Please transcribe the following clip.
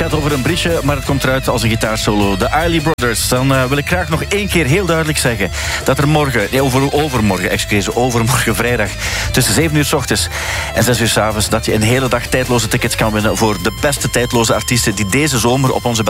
gaat over een briesje, maar het komt eruit als een gitaarsolo. De Isley Brothers. Dan wil ik graag nog één keer heel duidelijk zeggen dat er overmorgen vrijdag tussen 7 uur 's ochtends en 6 uur 's avonds dat je een hele dag tijdloze tickets kan winnen voor de beste tijdloze artiesten die deze zomer op onze